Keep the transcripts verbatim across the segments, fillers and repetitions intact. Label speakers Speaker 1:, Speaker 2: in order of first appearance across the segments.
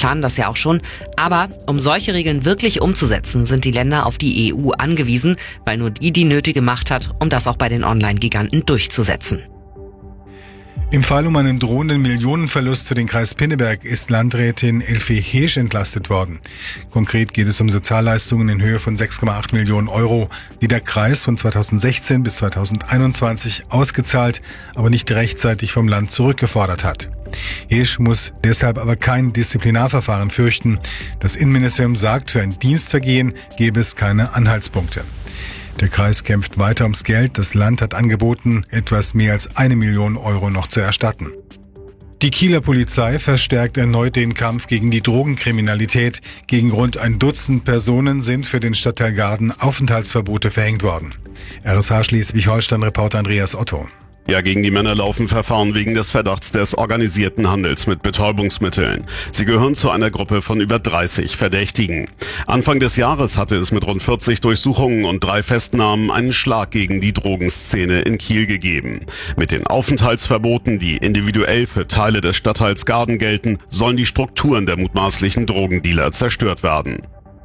Speaker 1: taten das ja auch schon. Aber um solche Regeln wirklich umzusetzen, sind die Länder auf die E U angewiesen, weil nur die die nötige Macht hat, um das auch bei den Online-Giganten durchzusetzen.
Speaker 2: Im Fall um einen drohenden Millionenverlust für den Kreis Pinneberg ist Landrätin Elfie Heesch entlastet worden. Konkret geht es um Sozialleistungen in Höhe von sechs Komma acht Millionen Euro, die der Kreis von zweitausendsechzehn bis zweitausendeinundzwanzig ausgezahlt, aber nicht rechtzeitig vom Land zurückgefordert hat. Heesch muss deshalb aber kein Disziplinarverfahren fürchten. Das Innenministerium sagt, für ein Dienstvergehen gebe es keine Anhaltspunkte. Der Kreis kämpft weiter ums Geld. Das Land hat angeboten, etwas mehr als eine Million Euro noch zu erstatten. Die Kieler Polizei verstärkt erneut den Kampf gegen die Drogenkriminalität. Gegen rund ein Dutzend Personen sind für den Stadtteil Gaden Aufenthaltsverbote verhängt worden. R S H Schleswig-Holstein-Reporter Andreas Otto.
Speaker 3: Ja, gegen die Männer laufen Verfahren wegen des Verdachts des organisierten Handels mit Betäubungsmitteln. Sie gehören zu einer Gruppe von über dreißig Verdächtigen. Anfang des Jahres hatte es mit rund vierzig Durchsuchungen und drei Festnahmen einen Schlag gegen die Drogenszene in Kiel gegeben. Mit den Aufenthaltsverboten, die individuell für Teile des Stadtteils Gaden gelten, sollen die Strukturen der mutmaßlichen Drogendealer zerstört werden.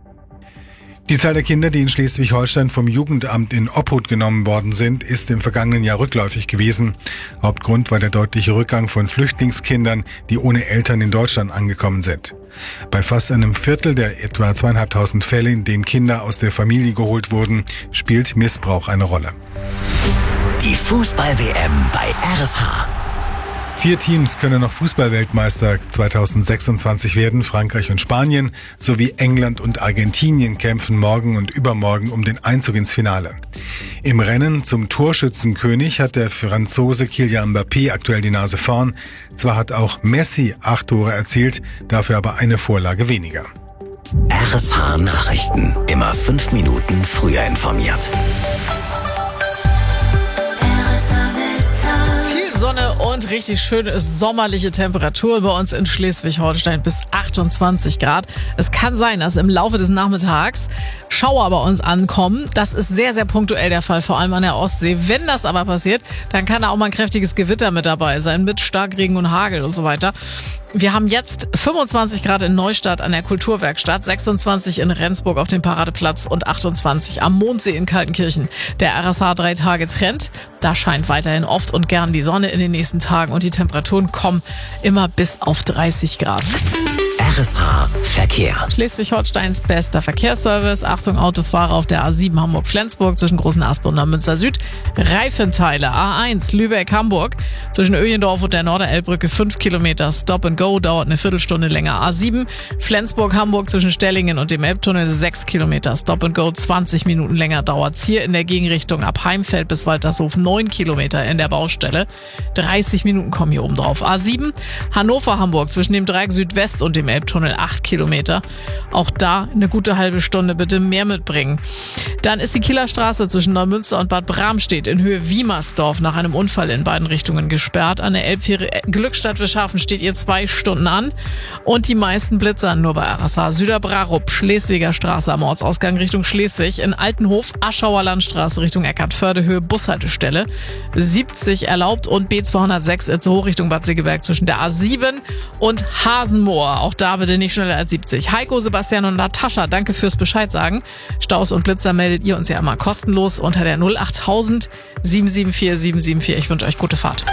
Speaker 2: Die Zahl der Kinder, die in Schleswig-Holstein vom Jugendamt in Obhut genommen worden sind, ist im vergangenen Jahr rückläufig gewesen. Hauptgrund war der deutliche Rückgang von Flüchtlingskindern, die ohne Eltern in Deutschland angekommen sind. Bei fast einem Viertel der etwa zweieinhalbtausend Fälle, in denen Kinder aus der Familie geholt wurden, spielt Missbrauch eine Rolle.
Speaker 4: Die Fußball-W M bei R S H.
Speaker 2: Vier Teams können noch Fußballweltmeister zweitausendsechsundzwanzig werden. Frankreich und Spanien sowie England und Argentinien kämpfen morgen und übermorgen um den Einzug ins Finale. Im Rennen zum Torschützenkönig hat der Franzose Kylian Mbappé aktuell die Nase vorn. Zwar hat auch Messi acht Tore erzielt, dafür aber eine Vorlage weniger.
Speaker 4: R S H Nachrichten. Immer fünf Minuten früher informiert.
Speaker 5: Sonne und richtig schöne sommerliche Temperatur bei uns in Schleswig-Holstein bis achtundzwanzig Grad. Es kann sein, dass im Laufe des Nachmittags Schauer bei uns ankommen. Das ist sehr, sehr punktuell der Fall, vor allem an der Ostsee. Wenn das aber passiert, dann kann da auch mal ein kräftiges Gewitter mit dabei sein, mit Starkregen und Hagel und so weiter. Wir haben jetzt fünfundzwanzig Grad in Neustadt an der Kulturwerkstatt, sechsundzwanzig in Rendsburg auf dem Paradeplatz und achtundzwanzig am Mondsee in Kaltenkirchen. Der R S H drei Tage Trend, da scheint weiterhin oft und gern die Sonne in den nächsten Tagen und die Temperaturen kommen immer bis auf dreißig Grad.
Speaker 4: R S H Verkehr.
Speaker 5: Schleswig-Holsteins bester Verkehrsservice. Achtung, Autofahrer auf der A sieben Hamburg-Flensburg zwischen Großen Aspen und Münster Süd. Reifenteile A eins Lübeck-Hamburg zwischen Öjendorf und der Norderelbbrücke fünf Kilometer. Stop and Go dauert eine Viertelstunde länger. A sieben Flensburg-Hamburg zwischen Stellingen und dem Elbtunnel sechs Kilometer. Stop and Go zwanzig Minuten länger dauert's. Hier in der Gegenrichtung ab Heimfeld bis Waltershof neun Kilometer in der Baustelle. dreißig Minuten kommen hier oben drauf. A sieben Hannover-Hamburg zwischen dem Dreieck Südwest und dem Elbtunnel acht Kilometer. Auch da eine gute halbe Stunde bitte mehr mitbringen. Dann ist die Kieler Straße zwischen Neumünster und Bad Bramstedt in Höhe Wiemersdorf nach einem Unfall in beiden Richtungen gesperrt. An der Elbfähre Glückstadt-Wischhafen steht ihr zwei Stunden an. Und die meisten blitzern nur bei R S H. Süderbrarup, Schleswiger Straße am Ortsausgang Richtung Schleswig. In Altenhof, Aschauer Landstraße Richtung Eckartförde, Höhe Bushaltestelle. siebzig erlaubt und B zweihundertsechs Itzehoe Richtung Bad Segeberg zwischen der A sieben und Hasenmoor. Auch da bitte nicht schneller als siebzig. Heiko, Sebastian und Natascha, danke fürs Bescheid sagen. Staus und Blitzer meldet ihr uns ja immer kostenlos unter der null achttausend sieben sieben vier sieben sieben vier. Ich wünsche euch gute Fahrt.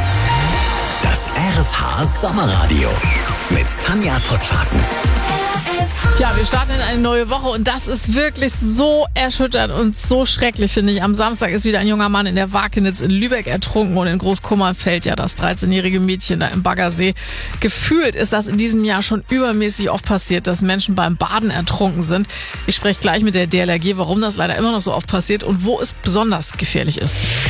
Speaker 4: Das R S H Sommerradio mit Tanja Pottfaken.
Speaker 5: Ja, wir starten in eine neue Woche und das ist wirklich so erschütternd und so schrecklich, finde ich. Am Samstag ist wieder ein junger Mann in der Wakenitz in Lübeck ertrunken und in Großkummerfeld, ja, das dreizehnjährige Mädchen da im Baggersee. Gefühlt ist das in diesem Jahr schon übermäßig oft passiert, dass Menschen beim Baden ertrunken sind. Ich spreche gleich mit der D L R G, warum das leider immer noch so oft passiert und wo es besonders gefährlich ist.